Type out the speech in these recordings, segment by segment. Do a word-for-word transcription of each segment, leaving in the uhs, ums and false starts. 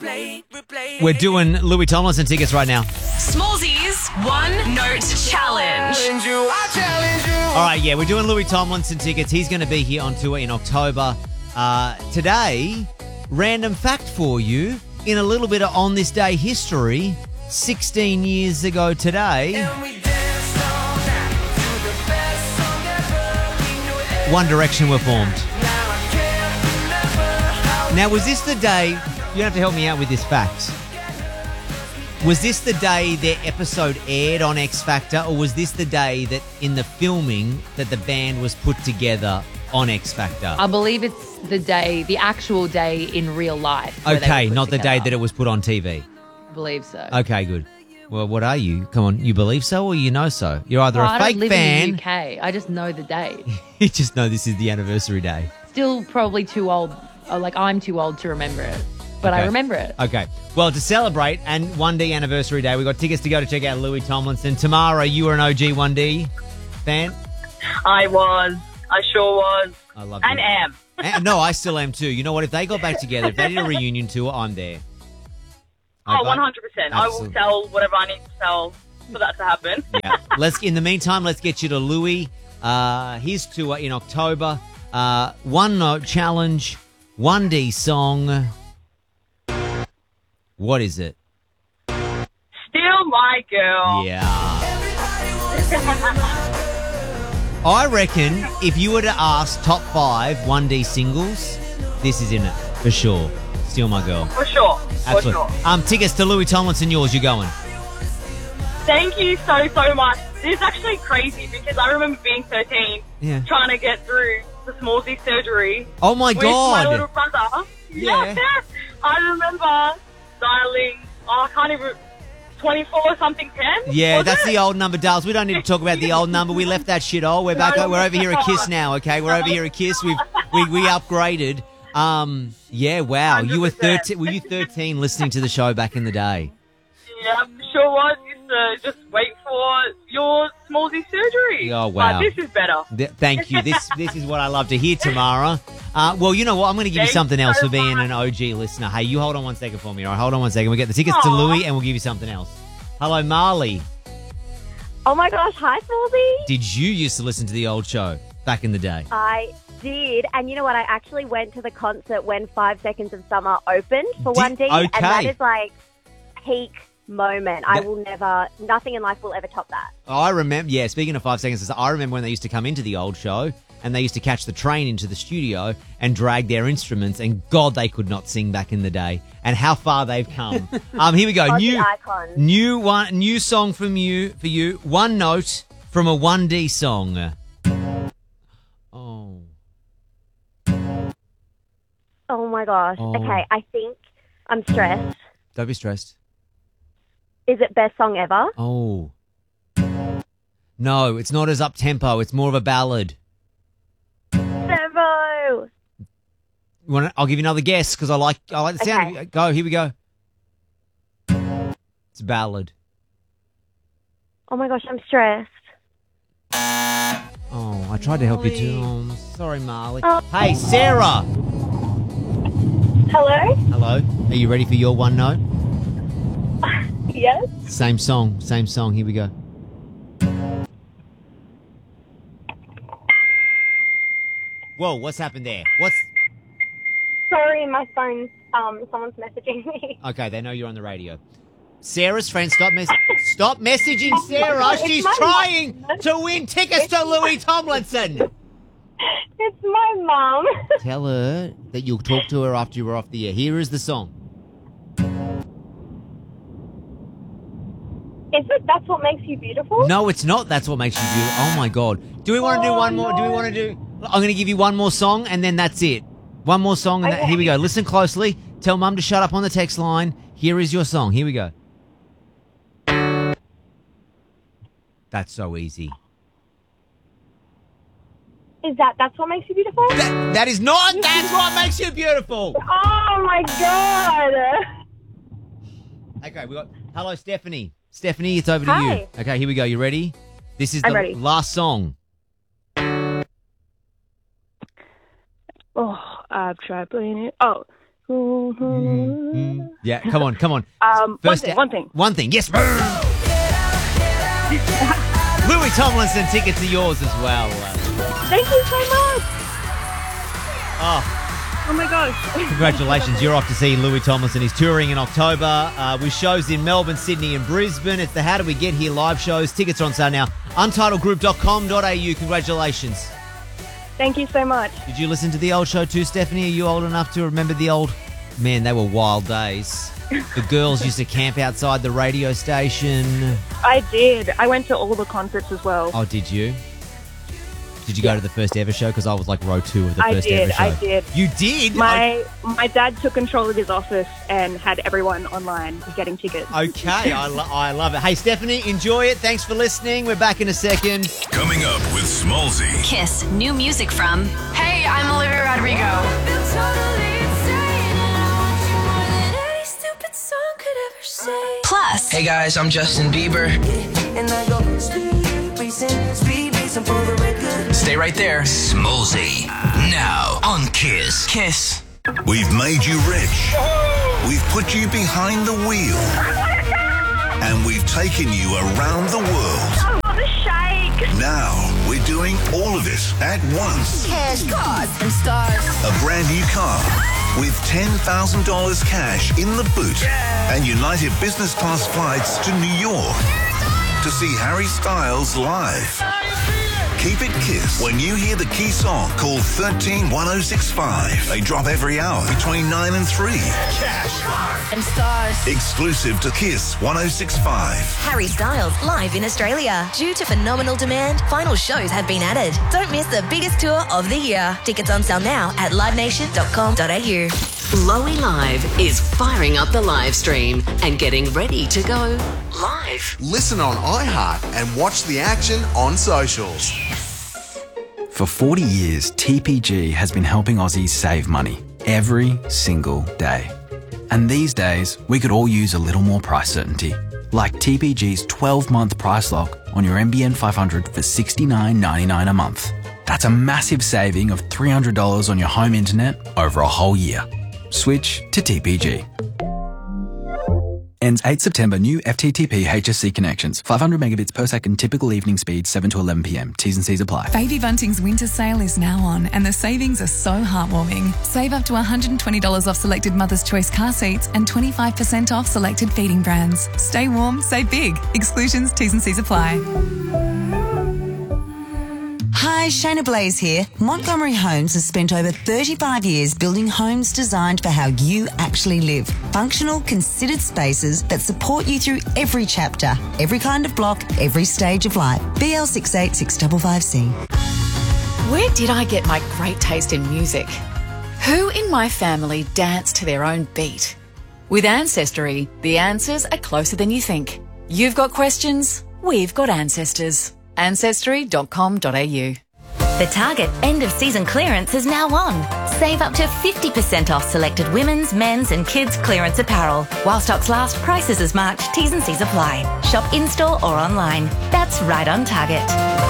replay, replay. We're doing Louis Tomlinson tickets right now. Smallzy's One Note Challenge. Challenge you, I challenge you. All right, yeah, we're doing Louis Tomlinson tickets. He's going to be here on tour in October. Uh, today, random fact for you. In a little bit of On This Day history, sixteen years ago today, And we dance all night to the best song ever. We knew it. One Direction were formed. Now I can't remember how. Now, was this the day, you don't have to help me out with this fact, was this the day their episode aired on X Factor, or was this the day that in the filming that the band was put together on X Factor? I believe it's the day, the actual day in real life. where they Okay, were put not the day together. that it was put on T V. I believe so. Okay, good. Well, what are you? Come on, you believe so or you know so? You're either Well, a I don't fake live fan. in the U K. I just know the day. You just know this is the anniversary day. Still probably too old. Or like I'm too old to remember it, but I Okay. remember it. Okay. Well, to celebrate and one D anniversary day, we've got tickets to go to check out Louis Tomlinson. Tamara, you were an O G one D fan? I was. I sure was. I love And it. am. And, no, I still am too. You know what? If they got back together, if they did a reunion tour, I'm there. Oh, Okay? one hundred percent. I will Absolutely. tell whatever I need to tell for that to happen. Yeah. Let's. In the meantime, let's get you to Louis. Uh, his tour in October. Uh, one note challenge. one D song. What is it? Still my girl. Yeah. I reckon if you were to ask top five one D singles, this is in it for sure. Still my girl. For sure. For Absolutely. sure. Um, tickets to Louis Tomlinson. Yours. You're going. Thank you so, so much. This is actually crazy because I remember being thirteen, Yeah. trying to get through the Smallzy surgery Oh my with my god. little brother. Yeah. I remember dialing, oh, I can't even, twenty-four something ten? Yeah, was that's it? the old number, Dales. We don't need to talk about the old number. We left that shit all. We're back. No, We're over here at Kiss no. now. Okay, we're over here at Kiss. We've we we upgraded. Um, yeah. Wow. You were one hundred percent. thirteen. Were you thirteen listening to the show back in the day? Yeah, sure was. Used to just wait for your Smallzy surgery. Oh, wow. But this is better. Th- thank you. This this is what I love to hear, Tamara. Uh, well, you know what? I'm going to give you Thanks something else so for being much. an O G listener. Hey, you hold on one second for me. All right, hold on one second. We'll get the tickets to Aw. Louis, and we'll give you something else. Hello, Marley. Oh my gosh, hi Smallzy. Did you used to listen to the old show back in the day? I did, and you know what? I actually went to the concert when Five Seconds of Summer opened for Did- one D, okay. and that is like peak moment. I That- will never, nothing in life will ever top that. I remember, yeah, speaking of Five Seconds, I remember when they used to come into the old show and they used to catch the train into the studio and drag their instruments, and God, they could not sing back in the day. And how far they've come. um, here we go. Aussie New, icons. new one, new song from you for you. One note from a one D song. Oh, Oh my gosh. Oh. Okay, I think I'm stressed. don't be stressed. Is it best song ever? Oh, no, it's not as up tempo. It's more of a ballad. Servo. You want? I'll give you another guess because I like I like the sound. Okay. Go. Here we go. It's a ballad. Oh my gosh, I'm stressed. Oh, I tried to help you too. Oh, I'm sorry, Marley. Oh. Hey, Sarah. Hello. Hello. Are you ready for your one note? Yes. Same song. Same song. Here we go. Whoa, what's happened there? What's... Sorry, my phone. Um, someone's messaging me. Okay, they know you're on the radio. Sarah's friend, stop mess- stop messaging Sarah. It's She's my trying mum. to win tickets to Louis Tomlinson. It's my mum. Tell her that you'll talk to her after you're off the air. Here is the song. Is it That's What Makes You Beautiful? No, it's not. That's what makes you beautiful. Oh my God. Do we want to do Oh, one more? Do we no. want to do? I'm going to give you one more song and then that's it. One more song and that, Okay. here we go. Listen closely. Tell Mum to shut up on the text line. Here is your song. Here we go. That's so easy. Is that That's What Makes You Beautiful? That, that is not. That's what makes you beautiful. Oh my god! Okay, we got. Hello, Stephanie. Stephanie, it's over to Hi. you. Okay, here we go. You ready? This is I'm the ready. last song. Oh, I've tried playing it. Oh, Yeah, come on, come on. Um, one First thing, out- one thing. One thing, yes. Louis Tomlinson, tickets are yours as well. Thank you so much. Oh, Oh my gosh. congratulations, you're off to see Louis Tomlinson. He's touring in October uh, with shows in Melbourne, Sydney and Brisbane. It's the How Do We Get Here live shows. Tickets are on sale now. untitled group dot com dot a u. Congratulations. Thank you so much. Did you listen to the old show too, Stephanie? Are you old enough to remember the old... Man, they were wild days. The girls used to camp outside the radio station. I did. I went to all the concerts as well. Oh, did you? Did you go to the first ever show? Because I was like row two of the I first did, ever show. I did. You did? My my dad took control of his office and had everyone online getting tickets. Okay, I, lo- I love it. Hey, Stephanie, enjoy it. Thanks for listening. We're back in a second. Coming up with Smallsy. Kiss new music from. Hey, I'm Olivia Rodrigo. Plus, Hey guys, I'm Justin Bieber. Stay right there. Smallsy. Now on Kiss. Kiss. We've made you rich. We've put you behind the wheel. And we've taken you around the world. I want the shake. Now we're doing all of it at once. Cash, cars, and stars. A brand new car with ten thousand dollars cash in the boot and United Business Class flights to New York to see Harry Styles live. Keep it Kiss when you hear the key song called thirteen one oh six five. They drop every hour between nine and three. Cash And stars. exclusive to Kiss one oh six five. Harry Styles live in Australia. Due to phenomenal demand, final shows have been added. Don't miss the biggest tour of the year. Tickets on sale now at live nation dot com dot a u. Lowy Live is firing up the live stream and getting ready to go live. Listen on iHeart and watch the action on socials. For forty years, T P G has been helping Aussies save money every single day. And these days, we could all use a little more price certainty. Like T P G's twelve-month price lock on your N B N five hundred for sixty-nine ninety-nine a month. That's a massive saving of three hundred dollars on your home internet over a whole year. Switch to T P G. Ends eighth September. New F T T P H S C connections. five hundred megabits per second. Typical evening speed seven to eleven p m. T's and C's apply. Baby Bunting's winter sale is now on and the savings are so heartwarming. Save up to one hundred twenty dollars off selected Mother's Choice car seats and twenty-five percent off selected feeding brands. Stay warm, save big. Exclusions, T's and C's apply. Hi, Shayna Blaze here. Montgomery Homes has spent over thirty-five years building homes designed for how you actually live. Functional, considered spaces that support you through every chapter, every kind of block, every stage of life. B L six eight six five five C. Where did I get my great taste in music? Who in my family danced to their own beat? With Ancestry, the answers are closer than you think. You've got questions, we've got ancestors. ancestry dot com dot a u. The Target end of season clearance is now on. Save up to fifty percent off selected women's, men's and kids clearance apparel. While stocks last, prices as March. T's and C's apply. Shop in-store or online. That's right on Target.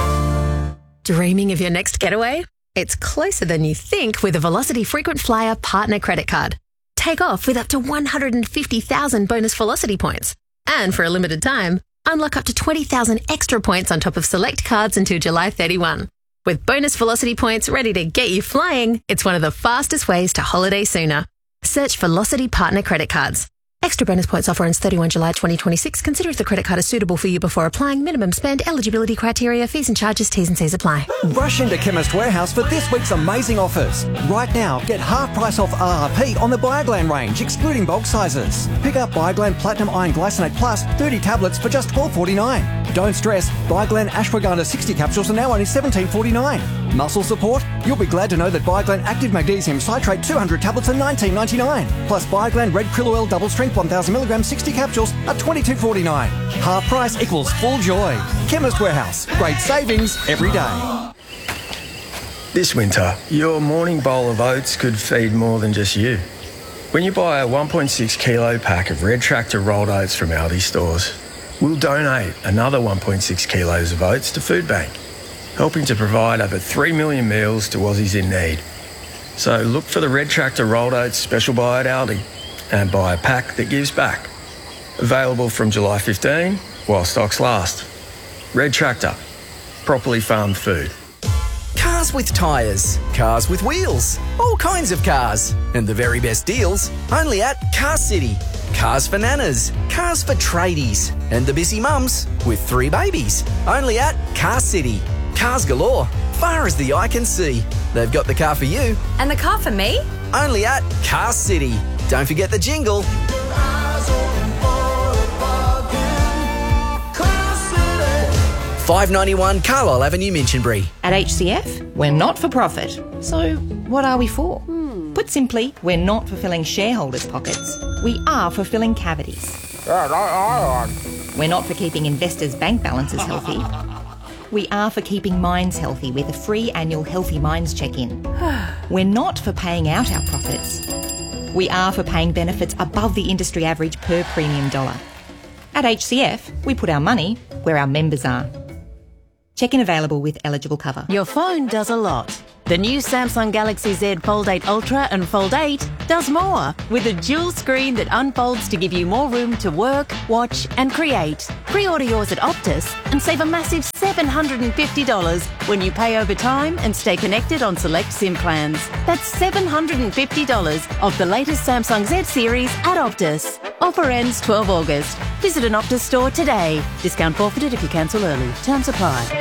Dreaming of your next getaway? It's closer than you think with a Velocity Frequent Flyer Partner Credit Card. Take off with up to one hundred fifty thousand bonus Velocity points. And for a limited time, unlock up to twenty thousand extra points on top of select cards until July thirty-first. With bonus Velocity points ready to get you flying, it's one of the fastest ways to holiday sooner. Search Velocity Partner Credit Cards. Extra bonus points offer ends thirty-first July twenty twenty-six. Consider if the credit card is suitable for you before applying. Minimum spend, eligibility criteria, fees and charges, T's and C's apply. Rush into Chemist Warehouse for this week's amazing offers. Right now, get half price off R R P on the Bioglan range, excluding bulk sizes. Pick up Bioglan Platinum Iron Glycinate Plus thirty tablets for just twelve forty-nine. Don't stress, Bioglan Ashwagandha sixty capsules are now only seventeen forty-nine. Muscle support? You'll be glad to know that Bioglan Active Magnesium Citrate two hundred tablets are nineteen ninety-nine. Plus Bioglan Red Krill Oil Double Strength one thousand milligram sixty capsules are twenty-two forty-nine. Half price equals full joy. Chemist Warehouse. Great savings every day. This winter, your morning bowl of oats could feed more than just you. When you buy a one point six kilo pack of Red Tractor rolled oats from Aldi stores, we'll donate another one point six kilos of oats to Food Bank, helping to provide over three million meals to Aussies in need. So look for the Red Tractor Rolled Oats Special Buy at Aldi and buy a pack that gives back. Available from July fifteenth while stocks last. Red Tractor, properly farmed food. Cars with tyres, cars with wheels, all kinds of cars. And the very best deals only at Car City. Cars for nanas, cars for tradies, and the busy mums with three babies. Only at Car City. Cars galore, far as the eye can see. They've got the car for you. And the car for me? Only at Car City. Don't forget the jingle. five ninety-one Carlisle Avenue, Minchinbury. At H C F, we're not for profit. So what are we for? Hmm. Put simply, we're not for filling shareholders' pockets. We are for filling cavities. We're not for keeping investors' bank balances healthy. We are for keeping minds healthy with a free annual Healthy Minds check-in. We're not for paying out our profits. We are for paying benefits above the industry average per premium dollar. At H C F, we put our money where our members are. Check-in available with eligible cover. Your phone does a lot. The new Samsung Galaxy Z Fold eight Ultra and Fold eight does more, with a dual screen that unfolds to give you more room to work, watch and create. Pre-order yours at Optus and save a massive seven hundred fifty dollars when you pay over time and stay connected on select SIM plans. That's seven hundred fifty dollars off the latest Samsung Z series at Optus. Offer ends twelfth of August. Visit an Optus store today. Discount forfeited if you cancel early. Terms apply.